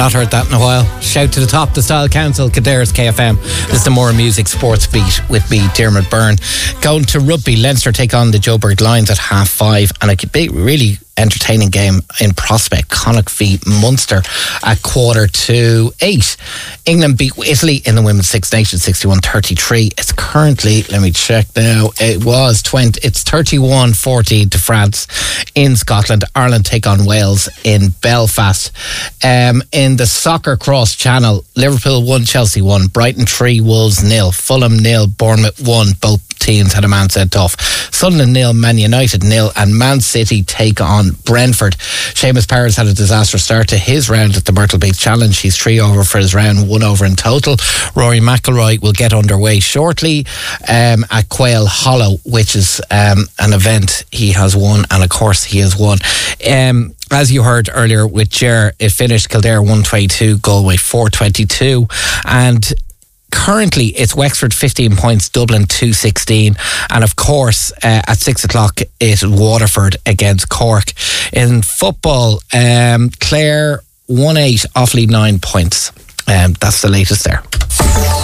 Not heard that in a while. Shout to the top, the Style Council, Kildare KFM. This is the More Music Sports Beat with me, Dermot Byrne. Going to rugby, Leinster take on the Joburg Lions at 5:30, and a big, really entertaining game in prospect. Connacht v Munster at 7:45. England beat Italy in the Women's Six Nations 61-33. It's currently, let me check now, it's 31-14 to France in Scotland. Ireland take on Wales in Belfast. In the soccer cross channel, Liverpool 1, Chelsea 1, Brighton 3, Wolves 0, Fulham 0, Bournemouth 1. Both teams had a man sent off. Sunderland 0, Man United 0, and Man City take on Brentford. Seamus Parris had a disastrous start to his round at the Myrtle Beach Challenge. He's 3 over for his round, 1 over in total. Rory McIlroy will get underway shortly at Quail Hollow, which is an event he has won, and of course he has won. As you heard earlier with Ger, it finished Kildare 122, Galway 422, and currently it's Wexford 15 points, Dublin 216, and of course at 6 o'clock it's Waterford against Cork. In football, Clare 1-8, Offaly 9 points. That's the latest there.